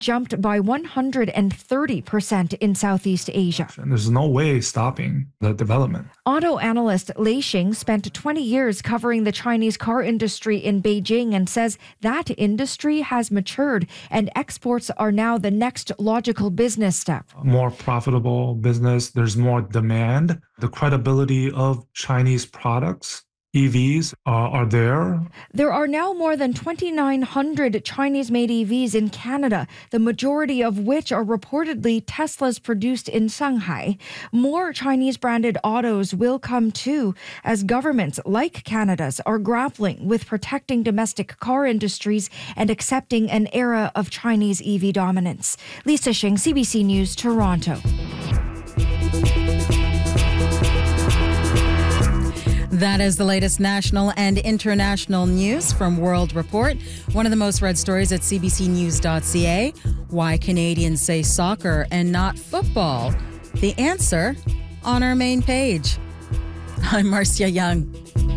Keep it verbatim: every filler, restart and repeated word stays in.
jumped by one hundred thirty percent in Southeast Asia. And there's no way stopping the development. Auto analyst Lei Xing spent twenty years covering the Chinese car industry in Beijing and says that industry has matured and exports are now the next logical business step. More profitable business, there's more demand. The credibility of Chinese products, E Vs, uh, are there. There are now more than twenty-nine hundred Chinese-made E Vs in Canada, the majority of which are reportedly Teslas produced in Shanghai. More Chinese-branded autos will come too, as governments like Canada's are grappling with protecting domestic car industries and accepting an era of Chinese E V dominance. Lisa Shing, C B C News, Toronto. That is the latest national and international news from World Report. One of the most read stories at c b c news dot c a. Why Canadians say soccer and not football. The answer on our main page. I'm Marcia Young.